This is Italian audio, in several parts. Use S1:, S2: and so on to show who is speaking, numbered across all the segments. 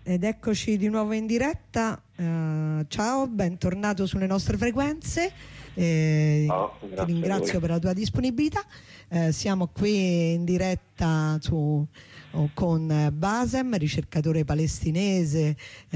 S1: ed eccoci di nuovo in diretta. Ciao, bentornato sulle nostre frequenze. Ti ringrazio per la tua disponibilità. Siamo qui in diretta con Basem, ricercatore palestinese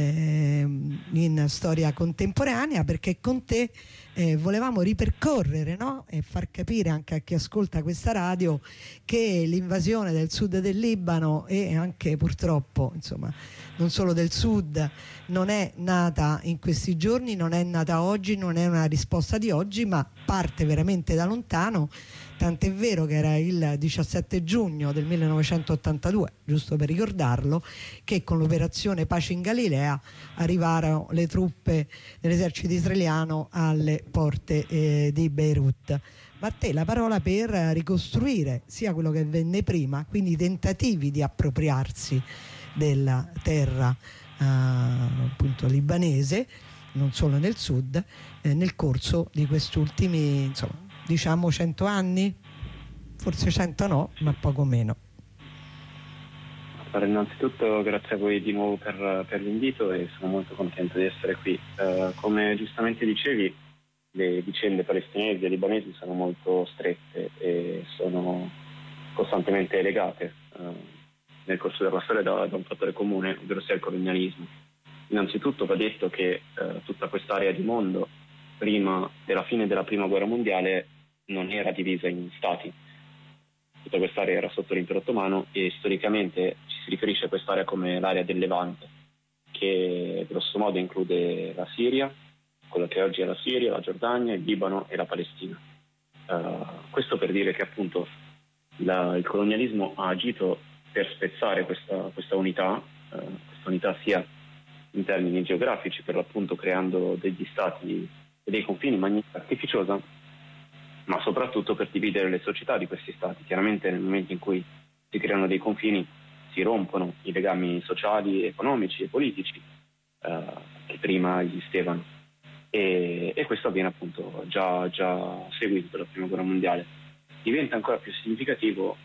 S1: in storia contemporanea, perché con te volevamo ripercorrere, no? E far capire anche a chi ascolta questa radio che l'invasione del sud del Libano e anche purtroppo, insomma, non solo del sud, non è nata in questi giorni, non è nata oggi, non è una risposta di oggi, ma parte veramente da lontano. Tant'è vero che era il 17 giugno del 1982, giusto per ricordarlo, che con l'operazione Pace in Galilea arrivarono le truppe dell'esercito israeliano alle porte di Beirut. Ma a te la parola per ricostruire sia quello che venne prima, quindi i tentativi di appropriarsi della terra appunto libanese, non solo nel sud, nel corso di questi ultimi, insomma, diciamo 100 anni, forse 100 no, ma poco meno.
S2: Allora, innanzitutto grazie a voi di nuovo per l'invito e sono molto contento di essere qui. Come giustamente dicevi, le vicende palestinesi e libanesi sono molto strette e sono costantemente legate nel corso della storia da un fattore comune, ovvero sia il colonialismo. Innanzitutto va detto che tutta quest'area di mondo prima della fine della prima guerra mondiale non era divisa in stati. Tutta quest'area era sotto l'impero ottomano e storicamente ci si riferisce a quest'area come l'area del Levante, che grosso modo include la Siria, quello che oggi è la Siria, la Giordania, il Libano e la Palestina. Questo per dire che appunto il colonialismo ha agito per spezzare questa unità sia in termini geografici, per l'appunto creando degli stati e dei confini in maniera artificiosa, ma soprattutto per dividere le società di questi stati. Chiaramente nel momento in cui si creano dei confini si rompono i legami sociali, economici e politici che prima esistevano, e questo avviene appunto già seguito dalla prima guerra mondiale. Diventa ancora più significativo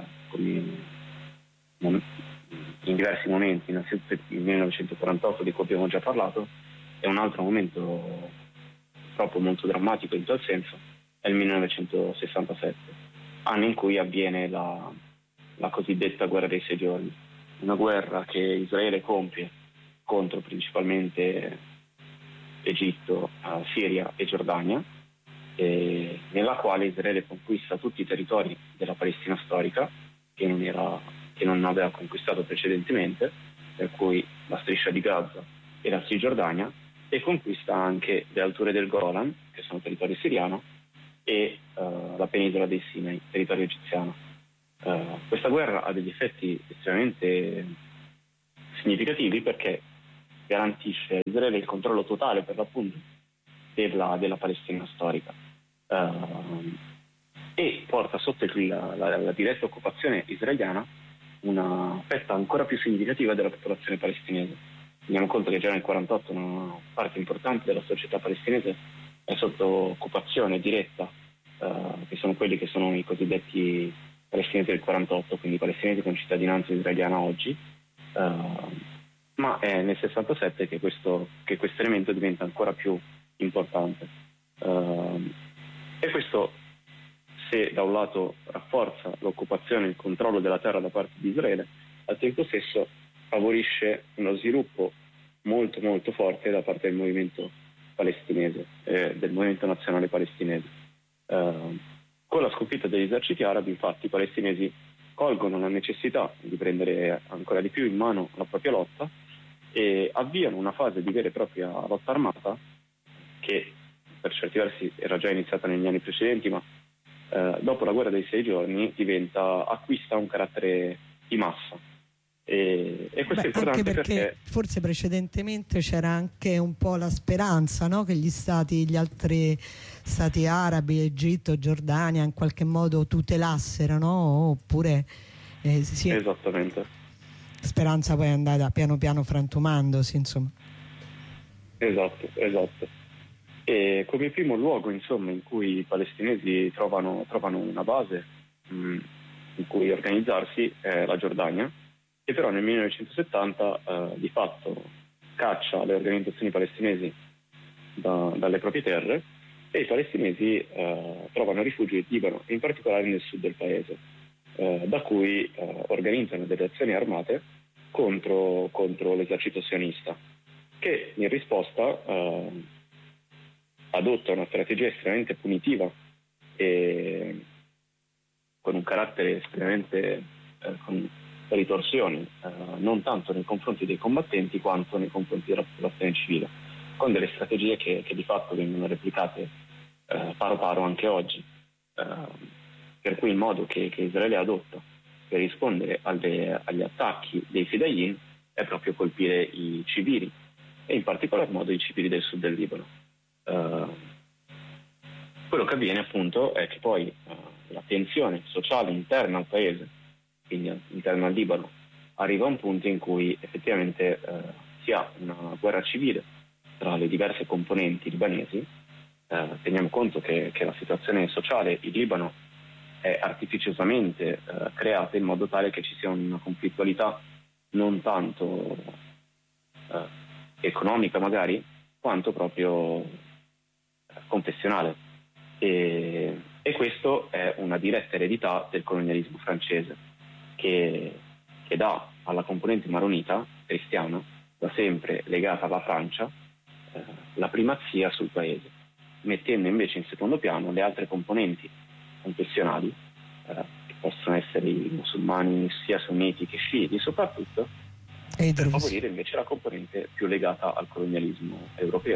S2: in diversi momenti. Innanzitutto il 1948, di cui abbiamo già parlato, è un altro momento proprio molto drammatico in tal senso, è il 1967, anno in cui avviene la cosiddetta guerra dei 6 giorni, una guerra che Israele compie contro principalmente Egitto, Siria e Giordania, nella quale Israele conquista tutti i territori della Palestina storica che non aveva conquistato precedentemente, per cui la striscia di Gaza e la Cisgiordania, e conquista anche le alture del Golan, che sono territorio siriano, e la penisola dei Sinai, territorio egiziano. Questa guerra ha degli effetti estremamente significativi perché garantisce a Israele il controllo totale, per l'appunto, della Palestina storica, e porta sotto la diretta occupazione israeliana una fetta ancora più significativa della popolazione palestinese. Teniamo conto che già nel 1948 una parte importante della società palestinese è sotto occupazione diretta, che sono quelli che sono i cosiddetti palestinesi del 1948, quindi palestinesi con cittadinanza israeliana oggi, ma è nel 67 che questo elemento diventa ancora più importante. E questo, se da un lato rafforza l'occupazione e il controllo della terra da parte di Israele, al tempo stesso favorisce uno sviluppo molto molto forte da parte del movimento palestinese, del movimento nazionale palestinese. Con la sconfitta degli eserciti arabi, infatti, i palestinesi colgono la necessità di prendere ancora di più in mano la propria lotta e avviano una fase di vera e propria lotta armata che per certi versi era già iniziata negli anni precedenti, ma dopo la guerra dei 6 giorni acquista un carattere di massa. E questo è importante
S1: anche perché forse precedentemente c'era anche un po' la speranza, no? Che gli altri stati arabi, Egitto, Giordania, in qualche modo tutelassero, no? Oppure sì,
S2: esattamente.
S1: Speranza poi è andata piano piano frantumandosi, insomma.
S2: Esatto. E come primo luogo, insomma, in cui i palestinesi trovano una base in cui organizzarsi è la Giordania, che però nel 1970 di fatto caccia le organizzazioni palestinesi dalle proprie terre, e i palestinesi trovano rifugio in Libano, in particolare nel sud del paese, da cui organizzano delle azioni armate contro l'esercito sionista, che in risposta adotta una strategia estremamente punitiva e con un carattere estremamente con ritorsioni, non tanto nei confronti dei combattenti quanto nei confronti della popolazione civile, con delle strategie che di fatto vengono replicate paro paro anche oggi, per cui il modo che Israele adotta per rispondere agli attacchi dei fedayeen è proprio colpire i civili, e in particolar modo i civili del sud del Libano. Quello che avviene appunto è che poi la tensione sociale interna al paese, quindi interna al Libano, arriva a un punto in cui effettivamente si ha una guerra civile tra le diverse componenti libanesi. Teniamo conto che la situazione sociale in Libano è artificiosamente creata in modo tale che ci sia una conflittualità non tanto economica magari, quanto proprio confessionale. E questo è una diretta eredità del colonialismo francese, che dà alla componente maronita, cristiana, da sempre legata alla Francia, la primazia sul paese, mettendo invece in secondo piano le altre componenti confessionali, che possono essere i musulmani sia sunniti che sciiti soprattutto, per favorire invece la componente più legata al colonialismo europeo.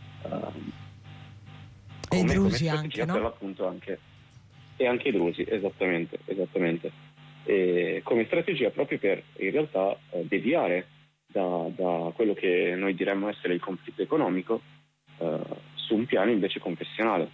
S1: E i drusi anche, no?
S2: Per l'appunto anche i drusi, esattamente. E come strategia proprio per in realtà deviare da quello che noi diremmo essere il conflitto economico su un piano invece confessionale,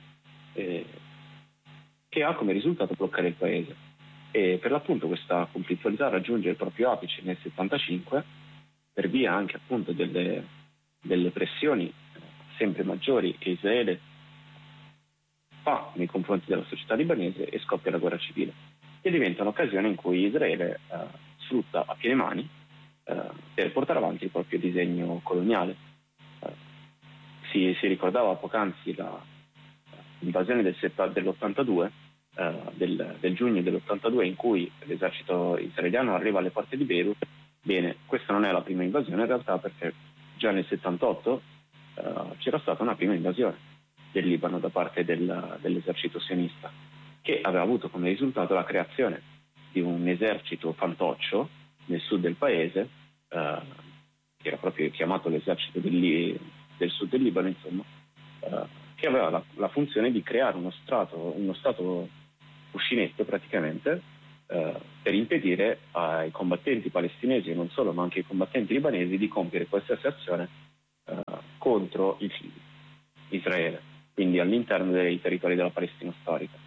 S2: che ha come risultato bloccare il paese. E per l'appunto questa conflittualità raggiunge il proprio apice nel 75 per via anche appunto delle pressioni sempre maggiori che Israele fa nei confronti della società libanese, e scoppia la guerra civile, che diventa un'occasione in cui Israele sfrutta a piene mani per portare avanti il proprio disegno coloniale. Si ricordava poc'anzi l'invasione dell'82, del giugno dell'82, in cui l'esercito israeliano arriva alle porte di Beirut. Bene, questa non è la prima invasione in realtà, perché già nel 78 c'era stata una prima invasione del Libano da parte dell'esercito sionista, che aveva avuto come risultato la creazione di un esercito fantoccio nel sud del paese, che era proprio chiamato l'esercito del sud del Libano, insomma, che aveva la funzione di creare uno stato cuscinetto praticamente, per impedire ai combattenti palestinesi, e non solo, ma anche ai combattenti libanesi, di compiere qualsiasi azione contro Israele, quindi all'interno dei territori della Palestina storica.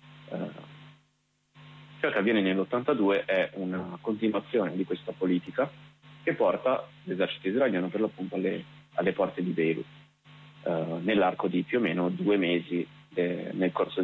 S2: Ciò che avviene nell'82 è una continuazione di questa politica che porta l'esercito israeliano per l'appunto alle porte di Beirut, nell'arco di più o meno 2 mesi nel corso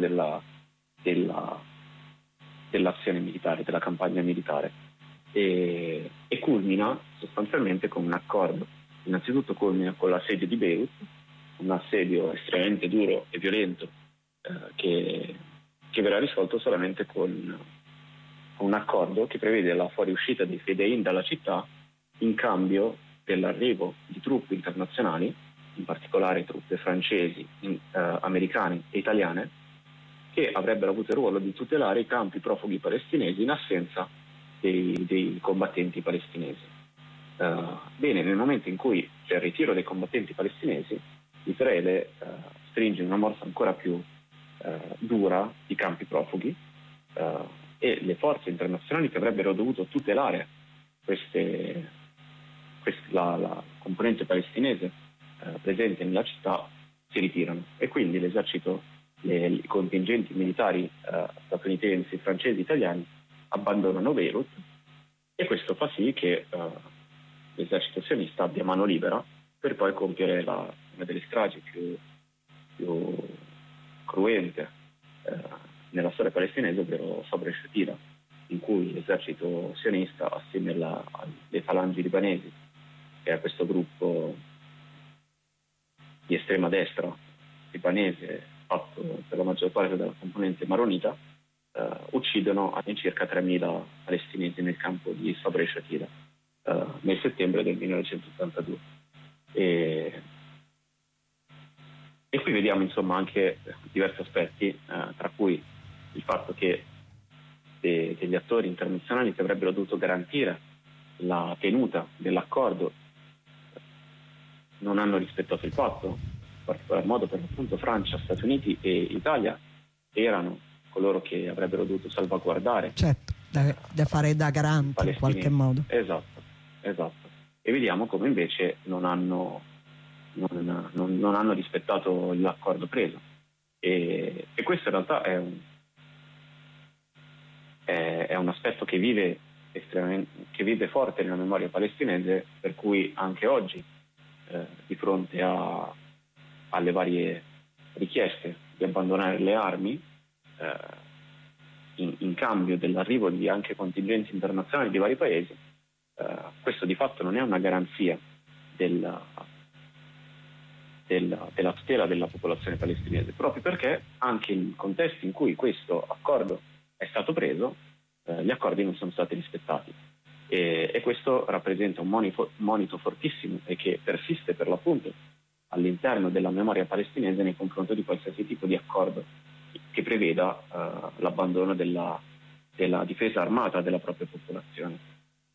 S2: dell'azione militare, della campagna militare, e culmina sostanzialmente con un accordo. Innanzitutto culmina con l'assedio di Beirut, un assedio estremamente duro e violento, che verrà risolto solamente con un accordo che prevede la fuoriuscita dei fedayeen dalla città in cambio dell'arrivo di truppe internazionali, in particolare truppe francesi, americane e italiane, che avrebbero avuto il ruolo di tutelare i campi profughi palestinesi in assenza dei combattenti palestinesi. Bene, nel momento in cui c'è il ritiro dei combattenti palestinesi, Israele stringe una morsa ancora più dura di campi profughi, e le forze internazionali che avrebbero dovuto tutelare la componente palestinese presente nella città si ritirano, e quindi l'esercito, i contingenti militari statunitensi, francesi, italiani abbandonano Beirut, e questo fa sì che l'esercito sionista abbia mano libera per poi compiere una delle stragi più cruente nella storia palestinese, ovvero Sabra e Shatila, in cui l'esercito sionista, assieme alle falangi libanesi, che è questo gruppo di estrema destra libanese fatto per la maggior parte dalla componente maronita, uccidono all'incirca 3.000 palestinesi nel campo di Sabra e Shatila nel settembre del 1982. E qui vediamo insomma anche diversi aspetti, tra cui il fatto che degli attori internazionali che avrebbero dovuto garantire la tenuta dell'accordo non hanno rispettato il patto, in particolar modo per l'appunto Francia, Stati Uniti e Italia erano coloro che avrebbero dovuto salvaguardare.
S1: Certo, da fare da garanti in qualche modo.
S2: Esatto. E vediamo come invece non hanno rispettato l'accordo preso. E questo in realtà è un aspetto che vive forte nella memoria palestinese, per cui anche oggi di fronte alle varie richieste di abbandonare le armi in cambio dell'arrivo di anche contingenti internazionali di vari paesi, questo di fatto non è una garanzia della tutela della popolazione palestinese, proprio perché anche in contesti in cui questo accordo è stato preso, gli accordi non sono stati rispettati. E questo rappresenta un monito fortissimo e che persiste per l'appunto all'interno della memoria palestinese nei confronti di qualsiasi tipo di accordo che preveda l'abbandono della difesa armata della propria popolazione.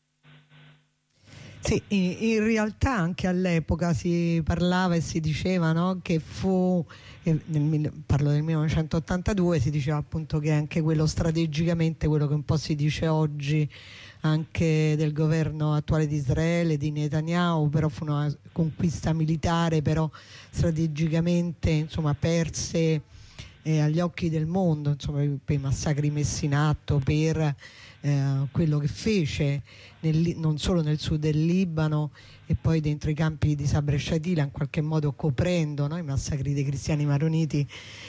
S1: Sì, in realtà anche all'epoca si parlava e si diceva, no, che parlo del 1982, si diceva appunto che anche quello strategicamente, quello che un po' si dice oggi anche del governo attuale di Israele, di Netanyahu, però fu una conquista militare, però strategicamente insomma perse agli occhi del mondo, insomma, per i massacri messi in atto, per quello che fece non solo nel sud del Libano e poi dentro i campi di Sabra e Shatila, in qualche modo coprendo, no, i massacri dei cristiani maroniti,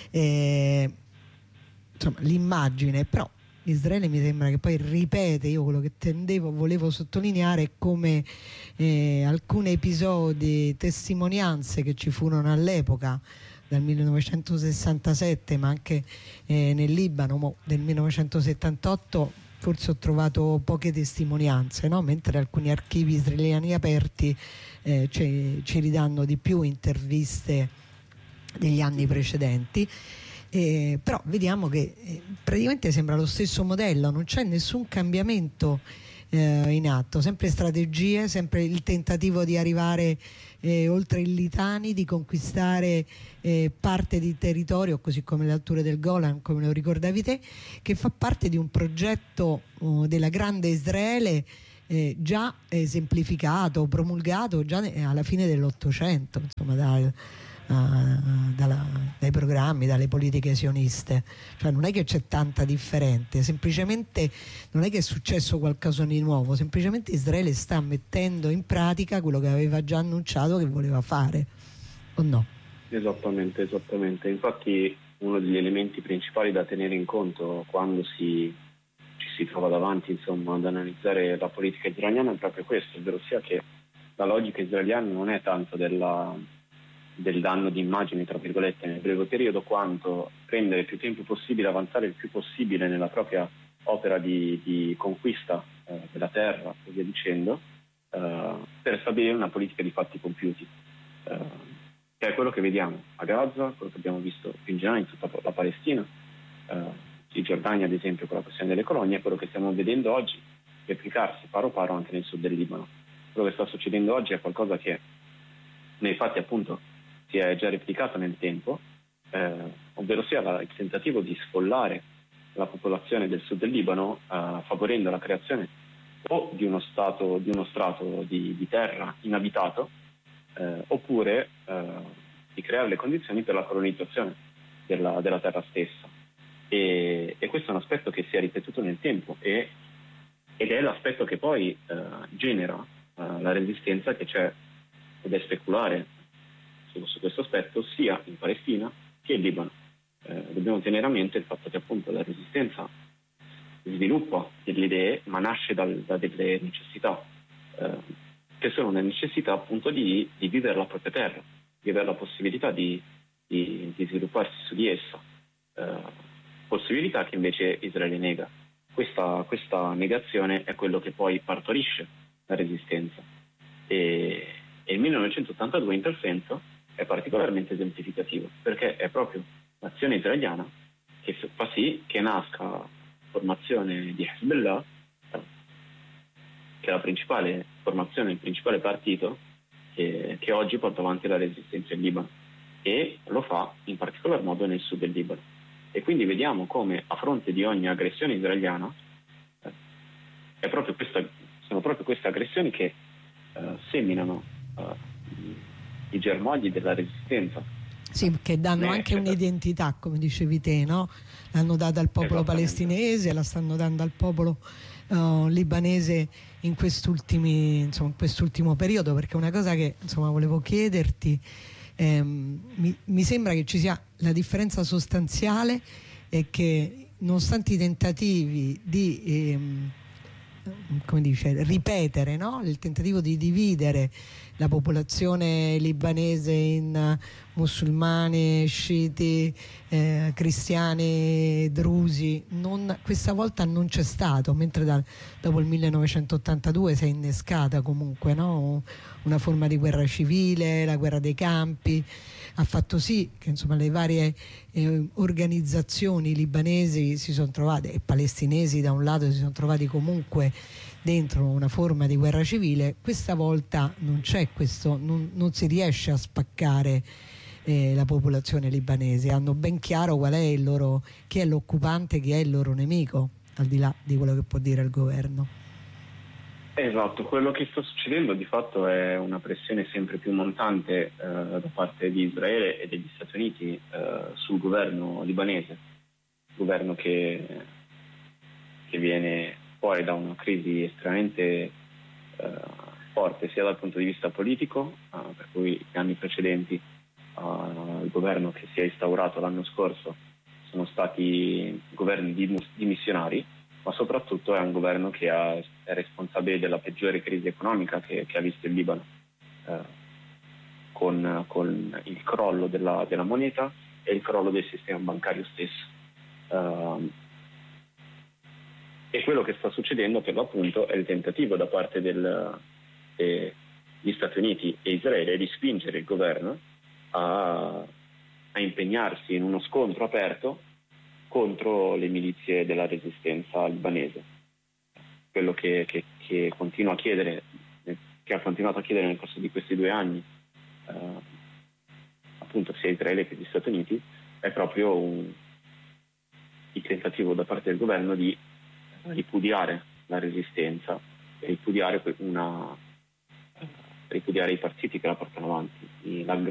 S1: insomma l'immagine. Però Israele mi sembra che poi ripete, io quello che volevo sottolineare è come alcuni episodi, testimonianze che ci furono all'epoca dal 1967, ma anche nel Libano del 1978, forse ho trovato poche testimonianze, no? Mentre alcuni archivi israeliani aperti ci ridanno di più interviste degli anni precedenti. Però vediamo che praticamente sembra lo stesso modello, non c'è nessun cambiamento in atto, sempre strategie, sempre il tentativo di arrivare oltre il Litani, di conquistare parte di territorio, così come le alture del Golan, come lo ricordavi te, che fa parte di un progetto della grande Israele già esemplificato, promulgato già alla fine dell'Ottocento, insomma dai programmi, dalle politiche sioniste. Cioè non è che c'è tanta differenza, semplicemente non è che è successo qualcosa di nuovo, semplicemente Israele sta mettendo in pratica quello che aveva già annunciato che voleva fare, o no?
S2: Esattamente. Infatti uno degli elementi principali da tenere in conto quando ci si trova davanti, insomma, ad analizzare la politica israeliana è proprio questo, ovvero sia che la logica israeliana non è tanto del danno di immagini, tra virgolette, nel breve periodo, quanto prendere il più tempo possibile, avanzare il più possibile nella propria opera di conquista della terra e via dicendo, per stabilire una politica di fatti compiuti, che è quello che vediamo a Gaza, quello che abbiamo visto più in generale in tutta la Palestina, in Giordania ad esempio con la questione delle colonie, e quello che stiamo vedendo oggi replicarsi paro paro anche nel sud del Libano. Quello che sta succedendo oggi è qualcosa che nei fatti appunto si è già replicato nel tempo, ovvero sia il tentativo di sfollare la popolazione del sud del Libano, favorendo la creazione o di uno strato di terra inabitato, oppure di creare le condizioni per la colonizzazione della terra stessa. E questo è un aspetto che si è ripetuto nel tempo ed è l'aspetto che poi genera la resistenza che c'è, ed è speculare su questo aspetto sia in Palestina che in Libano. Dobbiamo tenere a mente il fatto che appunto la resistenza sviluppa delle idee, ma nasce da delle necessità, che sono le necessità appunto di vivere la propria terra, di avere la possibilità di svilupparsi su di essa, possibilità che invece Israele nega. Questa negazione è quello che poi partorisce la resistenza, e il 1982 in tal senso è particolarmente esemplificativo, perché è proprio l'azione israeliana che fa sì che nasca la formazione di Hezbollah, che è la principale formazione, il principale partito che oggi porta avanti la resistenza in Libano, e lo fa in particolar modo nel sud del Libano. E quindi vediamo come a fronte di ogni aggressione israeliana sono proprio queste aggressioni che seminano i germogli della resistenza.
S1: Sì, che danno anche un'identità, come dicevi te, no? L'hanno data al popolo palestinese, la stanno dando al popolo libanese in quest'ultimo periodo, perché una cosa che volevo chiederti, mi sembra che ci sia la differenza sostanziale, è che nonostante i tentativi di ripetere, no? Il tentativo di dividere la popolazione libanese in musulmani, sciiti, cristiani, drusi, questa volta non c'è stato, mentre dopo il 1982 si è innescata comunque, no? Una forma di guerra civile, la guerra dei campi, ha fatto sì che le varie organizzazioni libanesi si sono trovate, e palestinesi da un lato, si sono trovati comunque dentro una forma di guerra civile. Questa volta non c'è questo, non si riesce a spaccare la popolazione libanese, hanno ben chiaro qual è chi è l'occupante, chi è il loro nemico, al di là di quello che può dire il governo.
S2: Esatto, quello che sta succedendo di fatto è una pressione sempre più montante da parte di Israele e degli Stati Uniti sul governo libanese, governo che viene poi da una crisi estremamente forte sia dal punto di vista politico, per cui gli anni precedenti al governo che si è instaurato l'anno scorso sono stati governi di missionari, ma soprattutto è un governo che è responsabile della peggiore crisi economica che ha visto il Libano, con il crollo della moneta e il crollo del sistema bancario stesso. E quello che sta succedendo per l'appunto è il tentativo da parte degli Stati Uniti e Israele di spingere il governo a impegnarsi in uno scontro aperto contro le milizie della resistenza libanese. Quello che continua a chiedere, che ha continuato a chiedere nel corso di questi 2 anni, appunto sia Israele che gli Stati Uniti, è proprio il tentativo da parte del governo di ripudiare la resistenza, ripudiare i partiti che la portano avanti,